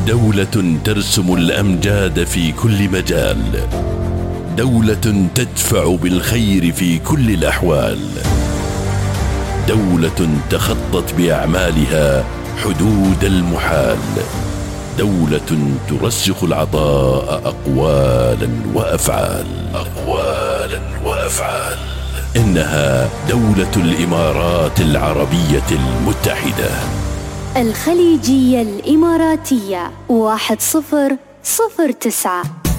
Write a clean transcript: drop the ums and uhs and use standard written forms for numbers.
دولة ترسم الأمجاد في كل مجال، دولة تدفع بالخير في كل الأحوال، دولة تخطت بأعمالها حدود المحال، دولة ترسخ العطاء أقوالا وأفعال. إنها دولة الإمارات العربية المتحدة. الخليجية الإماراتية 1009.